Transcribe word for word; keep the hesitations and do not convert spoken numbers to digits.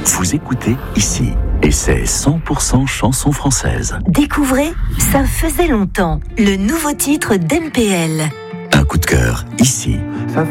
Vous écoutez ici, et c'est cent pour cent chanson française. Découvrez Ça faisait longtemps, le nouveau titre d'M P L. Un coup de cœur, ici.